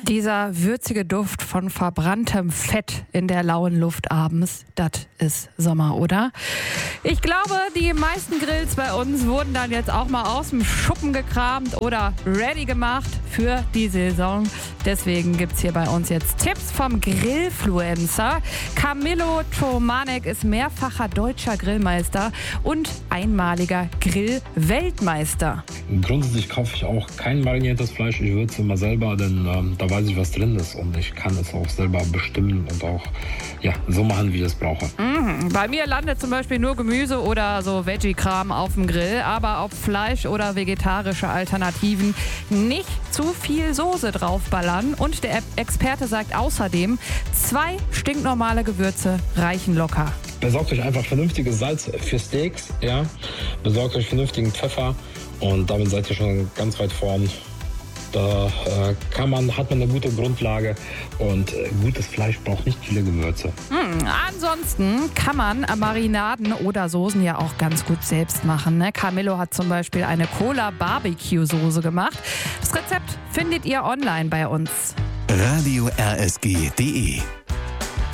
Dieser würzige Duft von verbranntem Fett in der lauen Luft abends, das ist Sommer, oder? Ich glaube, die meisten Grills bei uns wurden dann jetzt auch mal aus dem Schuppen gekramt oder ready gemacht für die Saison. Deswegen gibt es hier bei uns jetzt Tipps vom Grillfluencer. Camillo Tomanek ist mehrfacher deutscher Grillmeister und einmaliger Grill-Weltmeister. Grundsätzlich kaufe ich auch kein mariniertes Fleisch. Ich würze immer selber, denn da weiß ich, was drin ist und ich kann es auch selber bestimmen und auch so machen, wie ich es brauche. Bei mir landet zum Beispiel nur Gemüse oder so Veggie-Kram auf dem Grill, aber auf Fleisch oder vegetarische Alternativen nicht zu viel Soße draufballern. Und der Experte sagt außerdem, 2 stinknormale Gewürze reichen locker. Besorgt euch einfach vernünftiges Salz für Steaks, besorgt euch vernünftigen Pfeffer und damit seid ihr schon ganz weit vorn. Da hat man eine gute Grundlage und gutes Fleisch braucht nicht viele Gewürze. Ansonsten kann man Marinaden oder Soßen ja auch ganz gut selbst machen. Ne? Camillo hat zum Beispiel eine Cola-Barbecue-Soße gemacht. Das Rezept findet ihr online bei uns. Radio RSG.de